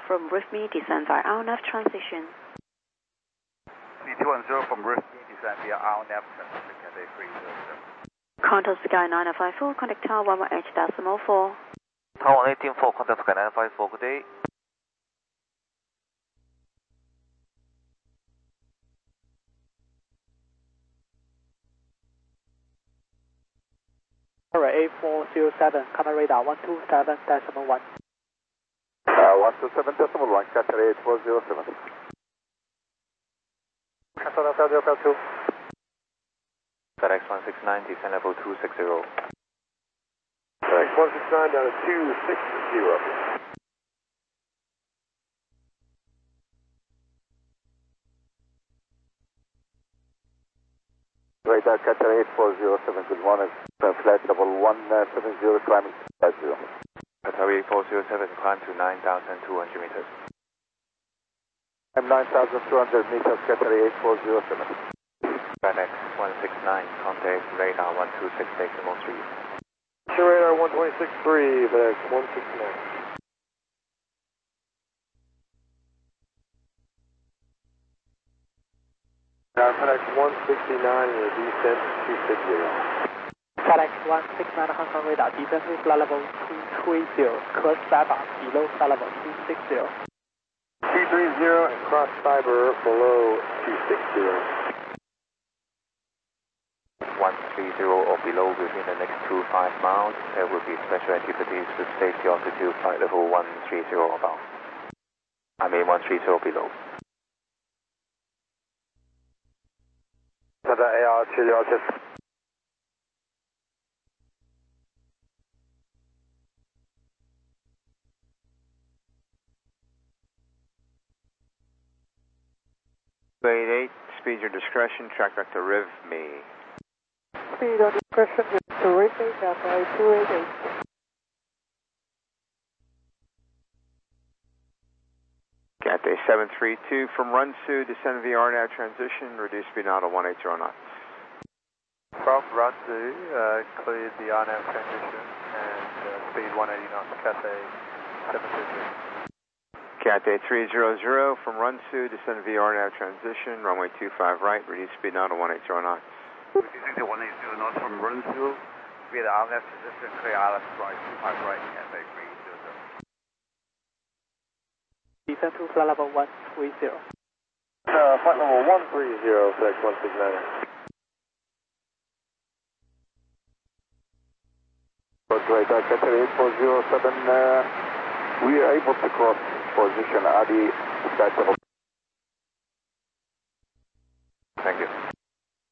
from RIFME, descend via RNAV transition. C210 from RIFME, descend via RNAV transition, Cathay 307. Contact Sky 954, contact Tower 11H.4. Tower 184, contact Sky 954, good day. Tower 8407, camera radar 127.1. 127.1, Cathay 8407. Cancel 002. FedEx 169, descend level 260. FedEx 169 down to 260. Radar Cathay 8407, good morning. Flight level 170, climbing to 50. Cathay 8407, climb to 9,200 meters. I'm 9,200 meters, Cathay 8407. FedEx 169, contact radar 126.3. Radar 126.3, FedEx 169. FedEx 169, your descent 260. FedEx 169 Hong Kong radar, descent with flight level 230, cross fiber below flight level 260. 230 and cross fiber below 260. 130 or below within the next 25 miles, there will be special activities with safety altitude flight level 130 above. 130 below. AR 206. Grade 8, speed your discretion, track vector RIV-ME. Speed on discretion with RIV-ME, Cathay 288. Cathay 732 from Runsu, descend via RNAV transition, reduce speed now to 180 knots. From Runsu, cleared the RNAV transition and speed 180 knots, Cathay 732. Cathay 300 from Runsu, descend via RNAV transition, runway 25 right, reduce speed now to 180 knots. Reducing to 180 knots from Runsu, via the RNAV transition, clear RF right, 25 right, Cathay 300. Descent to flight level 130. Flight level 130, FedEx 169. Great, Cathay 8407, we are able to cross position ADI, sky level. Thank you.